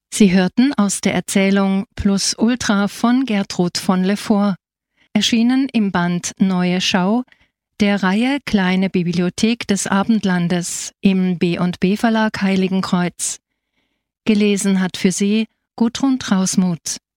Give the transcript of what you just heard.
Sie hörten aus der Erzählung Plus Ultra von Gertrud von Lefort, erschienen im Band Neue Schau der Reihe Kleine Bibliothek des Abendlandes im B&B Verlag Heiligenkreuz. Gelesen hat für Sie Gudrun Trausmuth.